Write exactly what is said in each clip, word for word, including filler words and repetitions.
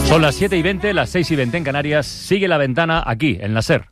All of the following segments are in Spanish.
Son las siete y veinte, las seis y veinte en Canarias. Sigue La Ventana aquí, en la SER.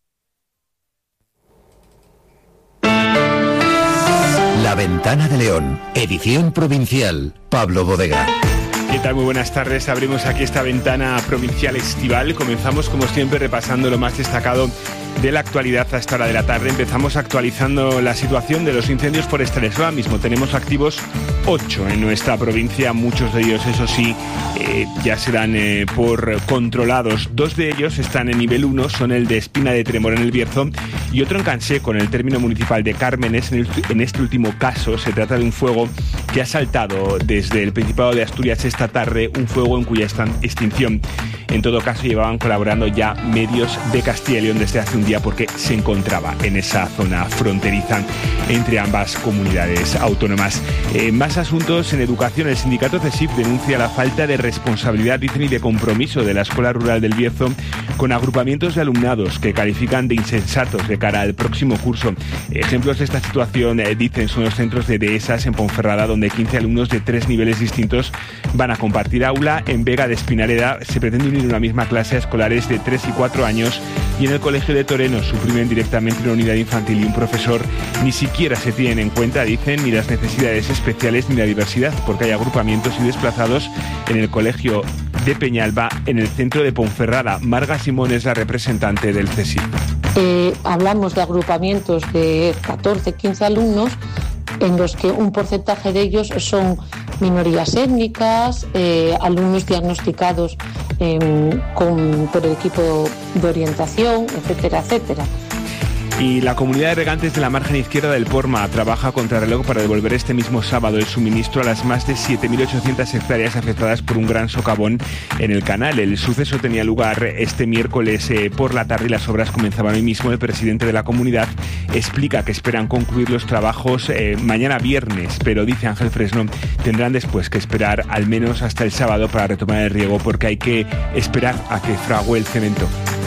La Ventana de León, edición provincial, Pablo Bodega. ¿Qué tal? Muy buenas tardes. Abrimos aquí esta ventana provincial estival. Comenzamos, como siempre, repasando lo más destacado de la actualidad a esta hora de la tarde. Empezamos actualizando la situación de los incendios forestales. Ahora mismo tenemos activos ocho en nuestra provincia. Muchos de ellos, eso sí, eh, ya serán eh, por controlados. Dos de ellos están en nivel uno, son el de Espina de Tremor en el Bierzo y otro en Canseco, en el término municipal de Cármenes. En, el, en este último caso se trata de un fuego que ha saltado desde el Principado de Asturias esta tarde, un fuego en cuya extinción, en todo caso, llevaban colaborando ya medios de Castilla y León desde hace un día porque se encontraba en esa zona fronteriza entre ambas comunidades autónomas. Eh, más asuntos en educación. El sindicato CESIF denuncia la falta de responsabilidad, dicen, y de compromiso de la Escuela Rural del Bierzo con agrupamientos de alumnados que califican de insensatos de cara al próximo curso. Ejemplos de esta situación, eh, dicen, son los centros de Dehesas en Ponferrada, donde quince alumnos de tres niveles distintos van a compartir aula. En Vega de Espinareda se pretende unir una misma clase a escolares de tres y cuatro años, y en el Colegio de Toreno suprimen directamente una unidad infantil y un profesor. Ni siquiera se tienen en cuenta, dicen, ni las necesidades especiales ni la diversidad, porque hay agrupamientos y desplazados en el Colegio de Peñalba, en el centro de Ponferrada. Marga Simón es la representante del CESIF. Eh, hablamos de agrupamientos de catorce, quince alumnos, en los que un porcentaje de ellos son minorías étnicas, eh, alumnos diagnosticados eh, con, por el equipo de orientación, etcétera, etcétera. Y la comunidad de regantes de la margen izquierda del Porma trabaja a contrarreloj para devolver este mismo sábado el suministro a las más de siete mil ochocientas hectáreas afectadas por un gran socavón en el canal. El suceso tenía lugar este miércoles eh, por la tarde y las obras comenzaban hoy mismo. El presidente de la comunidad explica que esperan concluir los trabajos eh, mañana viernes, pero dice Ángel Fresno, tendrán después que esperar al menos hasta el sábado para retomar el riego, porque hay que esperar a que frague el cemento.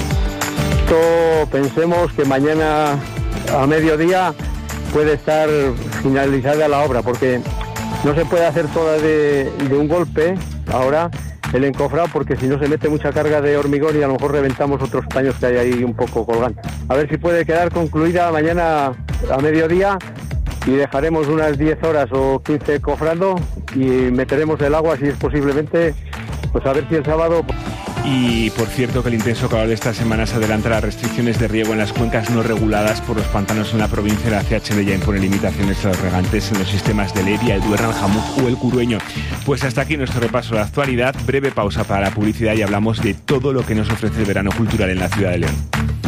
Pensemos que mañana a mediodía puede estar finalizada la obra, porque no se puede hacer toda de, de un golpe ahora el encofrado, porque si no se mete mucha carga de hormigón y a lo mejor reventamos otros paños que hay ahí un poco colgantes. A ver si puede quedar concluida mañana a mediodía y dejaremos unas diez horas o quince cofrando y meteremos el agua, si es posiblemente, pues a ver si el sábado... Y por cierto que el intenso calor de estas semanas adelanta las restricciones de riego en las cuencas no reguladas por los pantanos en la provincia. La C H D ya impone limitaciones a los regantes en los sistemas del Eria, el Duerna, el Jamuz o el Curueño. Pues hasta aquí nuestro repaso a la actualidad. Breve pausa para la publicidad y hablamos de todo lo que nos ofrece el verano cultural en la ciudad de León.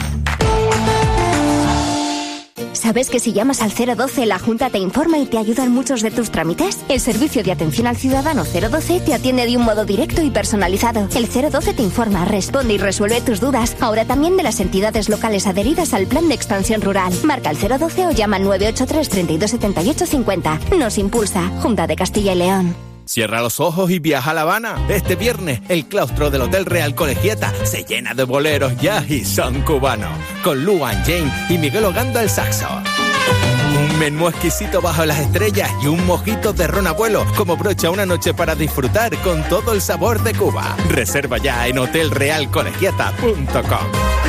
¿Sabes que si llamas al cero doce la Junta te informa y te ayuda en muchos de tus trámites? El servicio de atención al ciudadano cero doce te atiende de un modo directo y personalizado. El cero doce te informa, responde y resuelve tus dudas. Ahora también de las entidades locales adheridas al Plan de Expansión Rural. Marca el cero doce o llama al nueve ocho tres, treinta y dos, setenta y ocho, cincuenta. Nos impulsa Junta de Castilla y León. Cierra los ojos y viaja a La Habana. Este viernes, el claustro del Hotel Real Colegiata se llena de boleros jazz y son cubanos, con Luan James y Miguel Ogando el saxo. Un menú exquisito bajo las estrellas y un mojito de ron abuelo como brocha una noche para disfrutar con todo el sabor de Cuba. Reserva ya en hotel real colegiata punto com.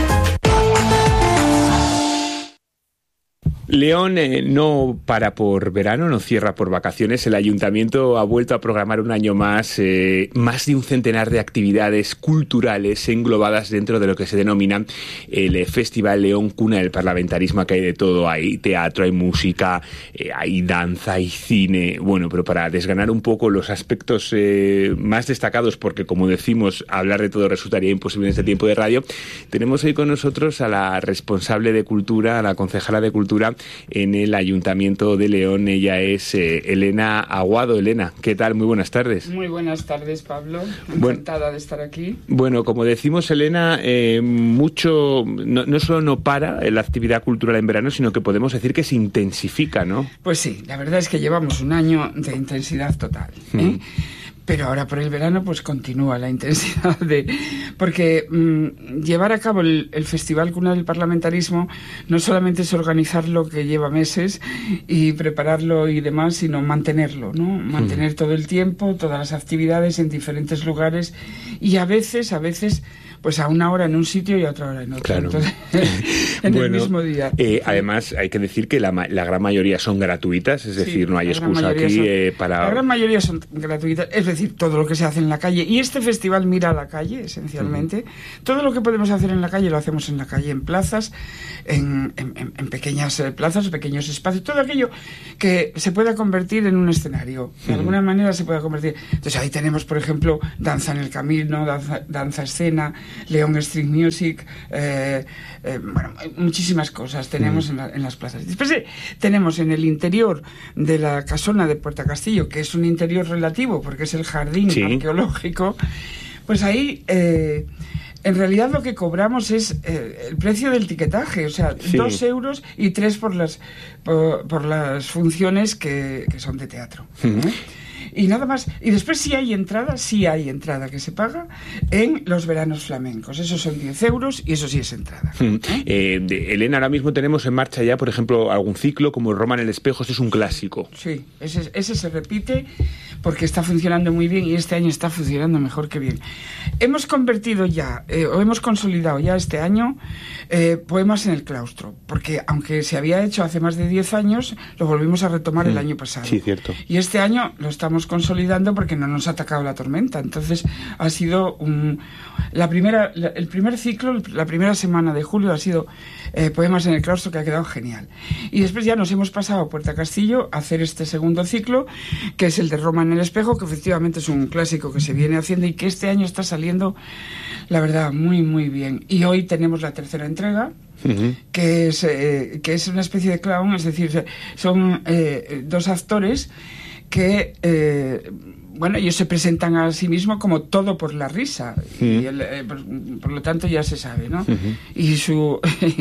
León eh, no para por verano, no cierra por vacaciones. El ayuntamiento ha vuelto a programar un año más eh, más de un centenar de actividades culturales englobadas dentro de lo que se denomina el eh, Festival León Cuna del Parlamentarismo, que hay de todo. Hay teatro, hay música, eh, hay danza, hay cine. Bueno, pero para desgranar un poco los aspectos eh, más destacados, porque como decimos, hablar de todo resultaría imposible en este tiempo de radio, tenemos hoy con nosotros a la responsable de Cultura, a la concejala de Cultura en el Ayuntamiento de León. Ella es eh, Elena Aguado. Elena, ¿qué tal? Muy buenas tardes. Muy buenas tardes, Pablo. Encantada bueno, de estar aquí. Bueno, como decimos, Elena, eh, mucho, no, no solo no para la actividad cultural en verano, sino que podemos decir que se intensifica, ¿no? Pues sí, la verdad es que llevamos un año de intensidad total, ¿eh? Mm. pero ahora por el verano pues continúa la intensidad de... Porque mmm, llevar a cabo el, el Festival Cuna del Parlamentarismo no solamente es organizarlo, que lleva meses, y prepararlo y demás, sino mantenerlo, ¿no? Mantener todo el tiempo, todas las actividades en diferentes lugares, y a veces, a veces... pues a una hora en un sitio y a otra hora en otro. Claro. Entonces, en bueno, el mismo día. Eh, además, hay que decir que la, la gran mayoría son gratuitas, es decir, sí, no hay excusa aquí son, eh, para... La gran mayoría son gratuitas, es decir, todo lo que se hace en la calle. Y este festival mira a la calle, esencialmente. Uh-huh. Todo lo que podemos hacer en la calle lo hacemos en la calle, en plazas, en, en, en pequeñas plazas, pequeños espacios, todo aquello que se pueda convertir en un escenario. De uh-huh. alguna manera se pueda convertir. Entonces ahí tenemos, por ejemplo, danza en el camino, danza, danza escena, León Street Music, eh, eh, bueno, muchísimas cosas tenemos mm. en, la, en las plazas. Después eh, tenemos en el interior de la casona de Puerta Castillo, que es un interior relativo, porque es el jardín sí. arqueológico, pues ahí... Eh, en realidad lo que cobramos es eh, el precio del tiquetaje, o sea, sí. dos euros y tres por las, por, por las funciones que, que son de teatro. Mm. ¿eh? Y nada más. Y después sí hay entrada, sí hay entrada que se paga en los veranos flamencos. Esos son diez euros y eso sí es entrada. ¿Eh? Eh, de, Elena, ahora mismo tenemos en marcha ya, por ejemplo, algún ciclo como Roma en el espejo. Este es un clásico. Sí, ese, ese se repite porque está funcionando muy bien y este año está funcionando mejor que bien. Hemos convertido ya, eh, o hemos consolidado ya este año, eh, Poemas en el claustro, porque aunque se había hecho hace más de diez años, lo volvimos a retomar mm. el año pasado. Sí, cierto. Y este año lo estamos consolidando porque no nos ha atacado la tormenta. Entonces ha sido un, la primera la, el primer ciclo, la primera semana de julio ha sido eh, Poemas en el claustro, que ha quedado genial. Y después ya nos hemos pasado a Puerta Castillo a hacer este segundo ciclo, que es el de Roma en el espejo, que efectivamente es un clásico que se viene haciendo y que este año está saliendo, la verdad, muy muy bien. Y hoy tenemos la tercera entrega, uh-huh. que es eh, que es una especie de clown, es decir, son eh, dos actores que, eh, bueno, ellos se presentan a sí mismos como todo por la risa, uh-huh. y el, eh, por, por lo tanto ya se sabe, ¿no? Uh-huh. Y su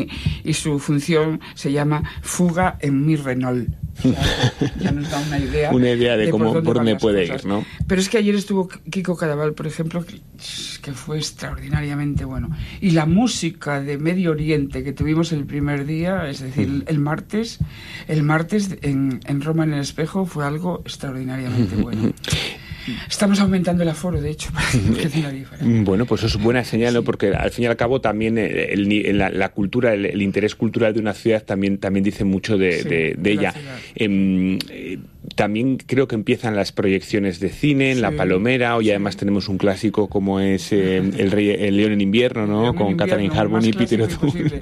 y su función se llama Fuga en mi Renault. O sea, ya nos da una idea una idea de, de cómo por dónde, por dónde puede cosas. ir, ¿no? Pero es que ayer estuvo Kiko Cadaval, por ejemplo, que, que fue extraordinariamente bueno. Y la música de Medio Oriente que tuvimos el primer día, es decir, mm. el martes, el martes en, en Roma en el espejo fue algo extraordinariamente bueno. Estamos aumentando el aforo, de hecho, para que hace una diferencia. Bueno, pues eso es buena señal, ¿no? Sí. Porque al fin y al cabo también el, el, la, la cultura, el, el interés cultural de una ciudad también, también dice mucho de, sí, de, de ella. Eh, eh, también creo que empiezan las proyecciones de cine en sí. La Palomera, hoy sí. además tenemos un clásico como es eh, el, Rey, el León en invierno, ¿no? León con Catherine Hardwicke y Peter O'Toole.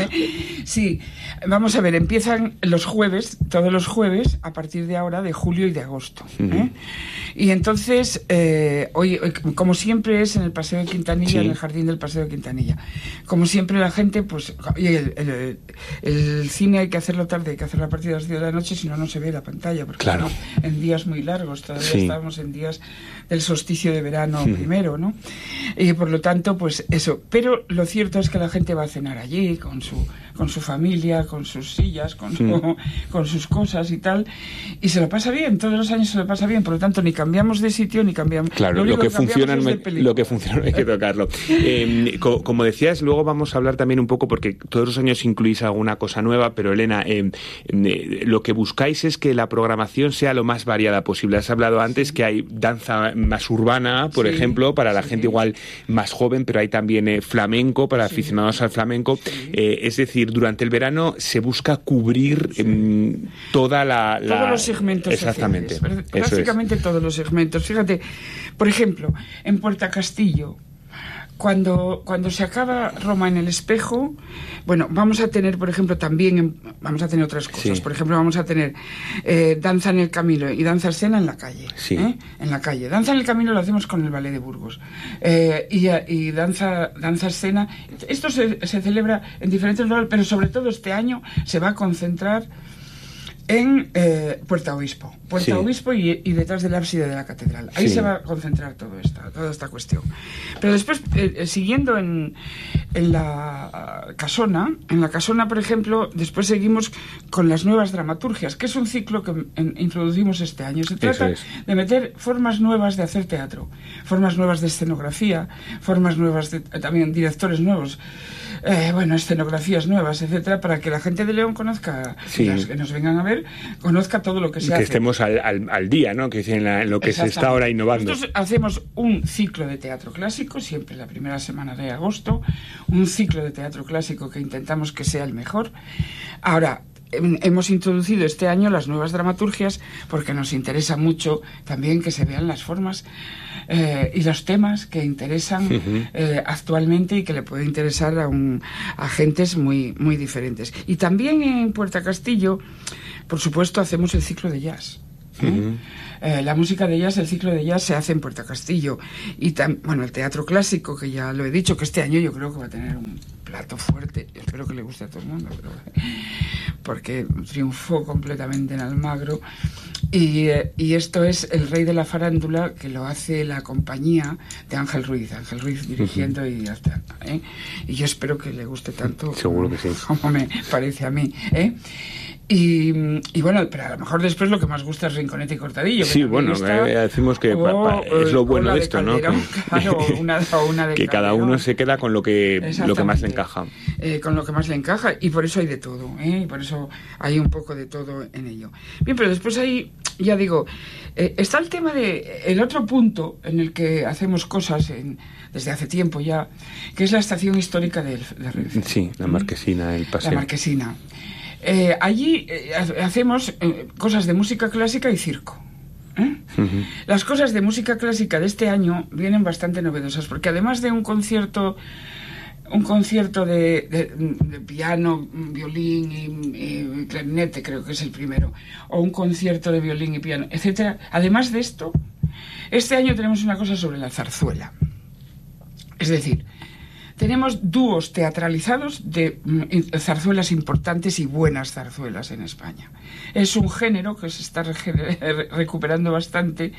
Sí, vamos a ver, empiezan los jueves, todos los jueves, a partir de ahora, de julio y de agosto. ¿eh? Uh-huh. Y entonces, eh, hoy, hoy, como siempre es en el Paseo de Quintanilla, sí. en el jardín del Paseo de Quintanilla. Como siempre la gente, pues, el, el, el cine hay que hacerlo tarde, hay que hacerlo a partir de las diez de la noche, si no, no se ve la pantalla, porque claro. estamos en días muy largos, todavía sí. estamos en días del solsticio de verano sí. primero, ¿no? Y por lo tanto, pues eso. Pero lo cierto es que la gente va a cenar allí, con su, con su familia, con sus sillas, con, sí. su, con sus cosas y tal, y se lo pasa bien, todos los años se lo pasa bien, por lo tanto, ni cambiamos de sitio ni cambiamos. Claro, lo, lo, que, que funciona no lo que funciona hay que tocarlo. Eh, co como decías, luego vamos a hablar también un poco, porque todos los años incluís alguna cosa nueva, pero Elena, eh, eh, lo que buscáis es que la programación sea lo más variada posible. Has hablado antes sí. que hay danza más urbana, por sí. ejemplo, para la sí. gente igual más joven, pero hay también eh, flamenco, para sí. aficionados al flamenco. Sí. Eh, es decir, durante el verano se busca cubrir sí. eh, toda la, la... Todos los segmentos Exactamente. Sociales, prácticamente es. todos los segmentos. Fíjate, por ejemplo, en Puerta Castillo, Cuando, cuando se acaba Roma en el espejo, bueno, vamos a tener, por ejemplo, también, vamos a tener otras cosas. Sí. Por ejemplo, vamos a tener eh, danza en el camino y danza escena en la calle. Sí. ¿eh? En la calle. Danza en el camino lo hacemos con el Ballet de Burgos. Eh, y, y danza, danza escena. Esto se, se celebra en diferentes lugares, pero sobre todo este año se va a concentrar en eh, Puerta Obispo. Puerta Sí. Obispo y, y detrás del ábside de la catedral. Ahí Sí. se va a concentrar todo esta, toda esta cuestión. Pero después, eh, eh, siguiendo en, en la Casona, en la Casona, por ejemplo, después seguimos con las nuevas dramaturgias, que es un ciclo que en, introducimos este año. Se trata es. de meter formas nuevas de hacer teatro, formas nuevas de escenografía, formas nuevas de, también directores nuevos, eh, bueno, escenografías nuevas, etcétera, para que la gente de León conozca, Sí. y las que nos vengan a ver, conozca todo lo que se que hace. estemos al, al, al día, ¿no? Que es en, la- en lo que se está ahora innovando. Nosotros hacemos un ciclo de teatro clásico, siempre la primera semana de agosto, un ciclo de teatro clásico que intentamos que sea el mejor. Ahora, hem- hemos introducido este año las nuevas dramaturgias porque nos interesa mucho también que se vean las formas eh, y los temas que interesan Ujú. eh, actualmente y que le puede interesar a, un, a gentes muy, muy diferentes. Y también en Puerta Castillo, por supuesto, hacemos el ciclo de jazz. ¿eh? Ujú. Eh, la música de jazz, el ciclo de jazz se hace en Puerta Castillo. Y tam- bueno, el teatro clásico, que ya lo he dicho, que este año yo creo que va a tener un plato fuerte. Espero que le guste a todo el mundo, pero, porque triunfó completamente en Almagro. Y, eh, y esto es El Rey de la Farándula, que lo hace la compañía de Ángel Ruiz. Ángel Ruiz dirigiendo y ya está. ¿eh? Y yo espero que le guste tanto. Seguro que sí. Como me parece a mí. ¿eh? Y, y bueno, pero a lo mejor después lo que más gusta es Rinconete y Cortadillo. que Sí, también bueno, está, eh, decimos que o, pa- pa- es lo o bueno la de esto, ¿no? Calderón, Que- claro, o una, o una de que cada Calderón. uno se queda con lo que, lo que más le Exactamente. encaja. Eh, con lo que más le encaja, y por eso hay de todo, ¿eh? Y por eso hay un poco de todo en ello. Bien, pero después hay, ya digo, eh, está el tema de, el otro punto en el que hacemos cosas en, desde hace tiempo ya, que es la estación histórica de, de Renfe. Sí, la marquesina, el La paseo. Marquesina. Eh, allí eh, ha- hacemos eh, cosas de música clásica y circo. ¿eh? Ujú. Las cosas de música clásica de este año vienen bastante novedosas, porque además de un concierto, un concierto de, de- de piano, violín y, y clarinete, creo que es el primero, o un concierto de violín y piano, etcétera. Además de esto, este año tenemos una cosa sobre la zarzuela. Es decir, tenemos dúos teatralizados de mm, zarzuelas importantes y buenas zarzuelas en España. Es un género que se está rege- re- recuperando bastante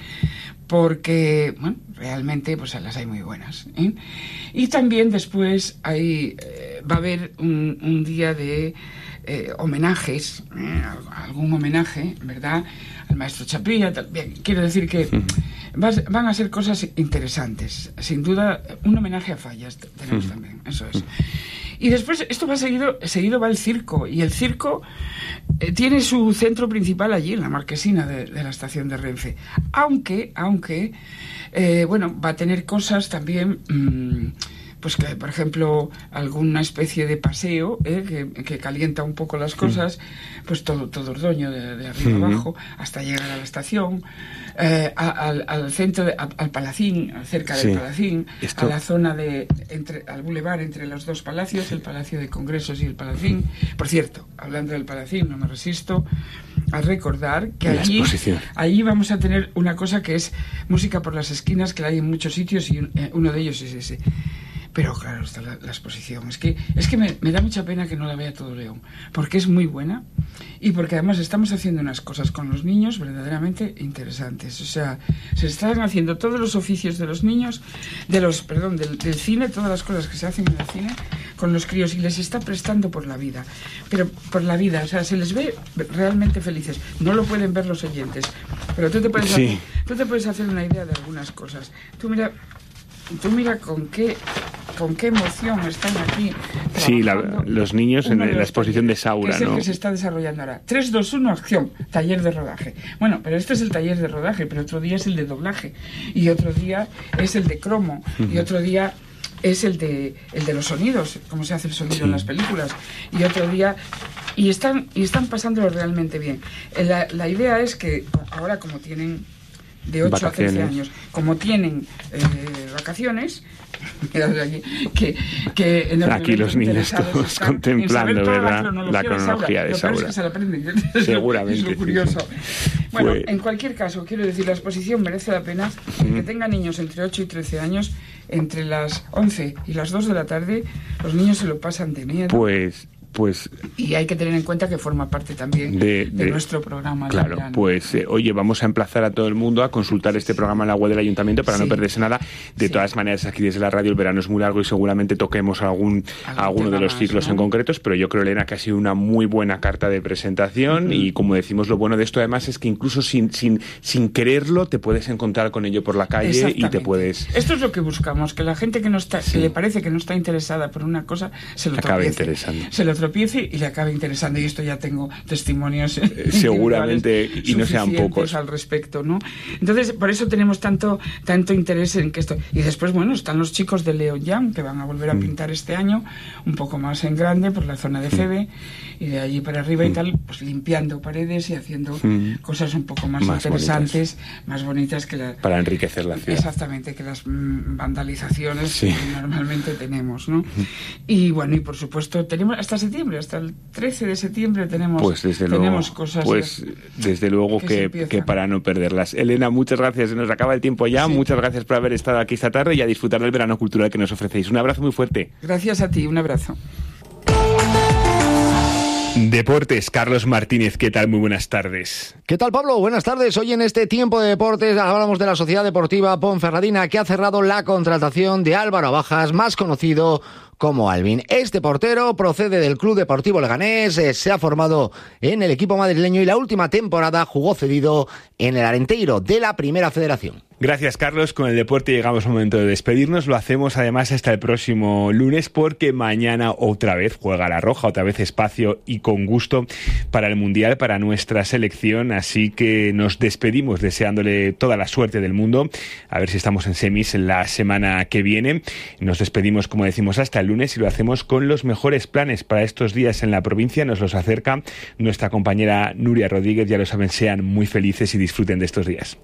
porque, bueno, realmente pues las hay muy buenas. ¿eh? Y también después hay, eh, va a haber un, un día de eh, homenajes, eh, algún homenaje, ¿verdad?, al maestro Chapilla. Tal. Bien, quiero decir que vas- van a ser cosas interesantes. Sin duda, un homenaje a Fallas te- tenemos también, eso es. Y después, esto va seguido, seguido va el circo, y el circo eh, tiene su centro principal allí, en la Marquesina de, de la estación de Renfe. Aunque, aunque, eh, bueno, va a tener cosas también... mmm, pues que, por ejemplo, alguna especie de paseo eh, que, que calienta un poco las cosas, pues todo, todo Ordoño de, de arriba Ujú. abajo hasta llegar a la estación, eh, a- al, al centro, de- a- al Palacín, cerca del Sí. Palacín, Esto- a la zona de, entre, al bulevar entre los dos palacios, el Palacio de Congresos y el Palacín. Por cierto, hablando del Palacín, no me resisto a recordar que La allí, exposición. allí vamos a tener una cosa que es música por las esquinas, que la hay en muchos sitios, y un- eh, uno de ellos es ese. Pero claro, está la, la exposición. Es que, es que me, me da mucha pena que no la vea todo León, porque es muy buena y porque además estamos haciendo unas cosas con los niños verdaderamente interesantes. O sea, se están haciendo todos los oficios de los niños, de los, perdón, del, del cine, todas las cosas que se hacen en el cine con los críos, y les está prestando por la vida. Pero por la vida, o sea, se les ve realmente felices. No lo pueden ver los oyentes, pero tú te puedes, Sí. hacer, tú te puedes hacer una idea de algunas cosas. Tú mira... Tú mira con qué con qué emoción están aquí. Sí, la- trabajando. los niños en Uno de la los exposición de talleres, Saura, que es el ¿no? que se está desarrollando ahora. tres, dos, uno, acción. Taller de rodaje. Bueno, pero este es el taller de rodaje, pero otro día es el de doblaje. Y otro día es el de cromo. Y otro día es el de el de los sonidos, cómo se hace el sonido Sí. en las películas. Y otro día... Y están, y están pasándolo realmente bien. Eh, La, la idea es que ahora, como tienen de ocho a trece Vacaciones. años, como tienen eh, vacaciones, mirad aquí, que, que enormemente Aquí los niños interesados todos están contemplando, en saber toda ¿verdad? cronología La cronología de Lo peor es Saura. que se la aprenden. Seguramente, Es lo sí, curioso. sí. Bueno, Fue- en cualquier caso, quiero decir, la exposición merece la pena. El que tenga niños entre ocho y trece años, entre las once y las dos de la tarde, los niños se lo pasan de miedo. Pues Pues, y hay que tener en cuenta que forma parte también de, de, de nuestro programa. Claro, pues eh, oye, vamos a emplazar a todo el mundo a consultar este programa en la web del Ayuntamiento para sí. no perderse nada. De sí. todas maneras, aquí desde la radio el verano es muy largo y seguramente toquemos algún, alguno de los ciclos más, ¿no? en concretos, pero yo creo, Elena, que ha sido una muy buena carta de presentación uh-huh. y como decimos, lo bueno de esto además es que incluso sin, sin, sin quererlo te puedes encontrar con ello por la calle y te puedes... Esto es lo que buscamos, que la gente que no está, sí. que le parece que no está interesada por una cosa, se lo acabe tropiece. interesando. Se lo tropiece y le acabe interesando, y esto ya tengo testimonios eh, seguramente y no sean pocos al respecto, ¿no? Entonces por eso tenemos tanto tanto interés en que esto, y después bueno, están los chicos de León Jam que van a volver a mm. pintar este año un poco más en grande por la zona de Febe mm. y de allí para arriba mm. y tal, pues limpiando paredes y haciendo mm. cosas un poco más, más interesantes, bonitas. más bonitas que la, para enriquecer la ciudad, exactamente, que las mm, vandalizaciones sí. que normalmente tenemos, ¿no? Mm. Y bueno, y por supuesto tenemos hasta septiembre, hasta el trece de septiembre tenemos, pues desde tenemos luego, cosas pues desde luego que, que, que para no perderlas. Elena, muchas gracias, se nos acaba el tiempo ya, sí. muchas gracias por haber estado aquí esta tarde y a disfrutar del verano cultural que nos ofrecéis. Un abrazo muy fuerte. Gracias a ti, un abrazo. Deportes, Carlos Martínez, ¿qué tal? Muy buenas tardes. ¿Qué tal, Pablo? Buenas tardes. Hoy en este tiempo de deportes hablamos de la Sociedad Deportiva Ponferradina, que ha cerrado la contratación de Álvaro Bajas, más conocido como Alvin. Este portero procede del Club Deportivo Leganés, eh, se ha formado en el equipo madrileño y la última temporada jugó cedido en el Arenteiro de la Primera Federación. Gracias, Carlos. Con el deporte llegamos al momento de despedirnos. Lo hacemos además hasta el próximo lunes porque mañana otra vez juega la Roja, otra vez espacio y con gusto para el Mundial, para nuestra selección. Así que nos despedimos deseándole toda la suerte del mundo. A ver si estamos en semis la semana que viene. Nos despedimos, como decimos, hasta el lunes y lo hacemos con los mejores planes para estos días en la provincia. Nos los acerca nuestra compañera Nuria Rodríguez. Ya lo saben, sean muy felices y disfruten de estos días.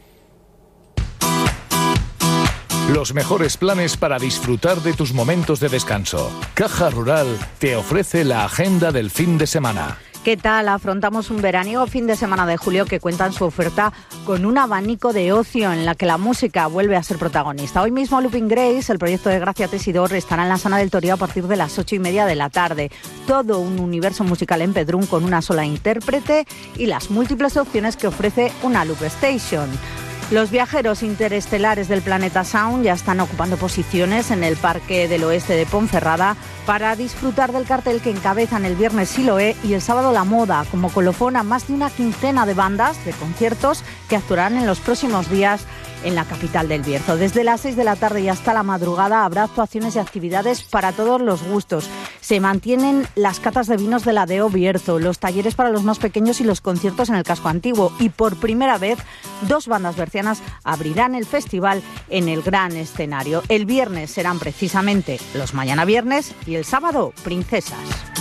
Los mejores planes para disfrutar de tus momentos de descanso. Caja Rural te ofrece la agenda del fin de semana. ¿Qué tal? Afrontamos un veraniego fin de semana de julio que cuenta en su oferta con un abanico de ocio en la que la música vuelve a ser protagonista. Hoy mismo Looping Grace, el proyecto de Gracia Tesidor, estará en la Sana del Torío a partir de las ocho y media de la tarde. Todo un universo musical en Pedrún con una sola intérprete y las múltiples opciones que ofrece una Loop Station. Los viajeros interestelares del planeta Sound ya están ocupando posiciones en el Parque del Oeste de Ponferrada para disfrutar del cartel que encabezan el viernes Siloé y el sábado La Moda, como colofón a más de una quincena de bandas de conciertos que actuarán en los próximos días en la capital del Bierzo. Desde las seis de la tarde y hasta la madrugada habrá actuaciones y actividades para todos los gustos. Se mantienen las catas de vinos de la D E O Bierzo, los talleres para los más pequeños y los conciertos en el casco antiguo. Y por primera vez, dos bandas bercianas abrirán el festival en el gran escenario. El viernes serán precisamente los Mañana Viernes y el sábado Princesas.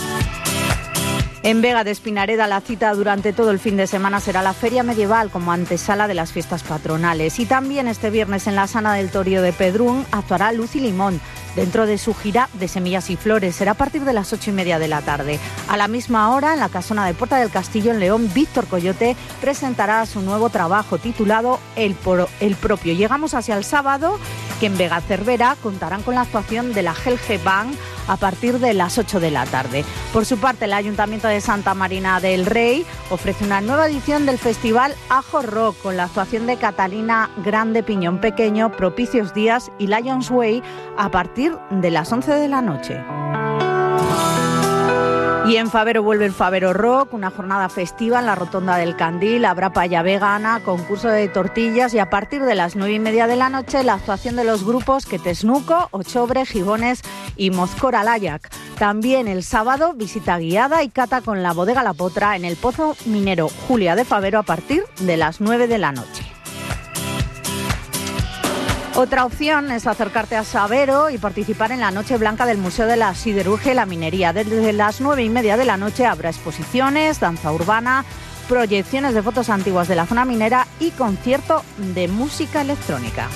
En Vega de Espinareda la cita durante todo el fin de semana será la Feria Medieval como antesala de las fiestas patronales. Y también este viernes en la Sana del Torío de Pedrún actuará Luz y Limón dentro de su gira de Semillas y Flores. Será a partir de las ocho y media de la tarde. A la misma hora, en la casona de Puerta del Castillo en León, Víctor Coyote presentará su nuevo trabajo titulado El, Pro, el Propio. Llegamos hacia el sábado, que en Vega Cervera contarán con la actuación de la Helge Band a partir de las ocho de la tarde. Por su parte, el Ayuntamiento de Santa Marina del Rey ofrece una nueva edición del festival Ajo Rock con la actuación de Catalina Grande Piñón Pequeño, Propicios Días y Lions Way a partir de las once de la noche. Y en Favero vuelve el Favero Rock, una jornada festiva en la Rotonda del Candil. Habrá paella vegana, concurso de tortillas y a partir de las nueve y media de la noche la actuación de los grupos Quetesnuco, Ochobre, Gibones y Mozcora Layak. También el sábado visita guiada y cata con la bodega La Potra en el Pozo Minero Julia de Favero a partir de las nueve de la noche. Otra opción es acercarte a Savero y participar en la Noche Blanca del Museo de la Siderurgia y la Minería. Desde las nueve y media de la noche habrá exposiciones, danza urbana, proyecciones de fotos antiguas de la zona minera y concierto de música electrónica.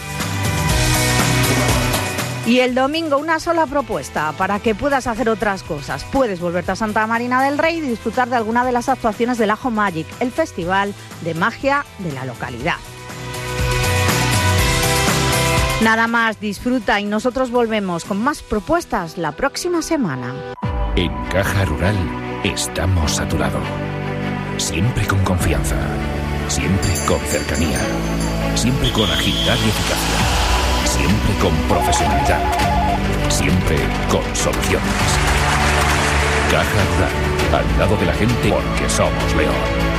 Y el domingo una sola propuesta para que puedas hacer otras cosas. Puedes volverte a Santa Marina del Rey y disfrutar de alguna de las actuaciones del Ajo Magic, el festival de magia de la localidad. Nada más, disfruta y nosotros volvemos con más propuestas la próxima semana. En Caja Rural estamos a tu lado. Siempre con confianza. Siempre con cercanía. Siempre con agilidad y eficacia. Siempre con profesionalidad. Siempre con soluciones. Caja Rural. Al lado de la gente porque somos León.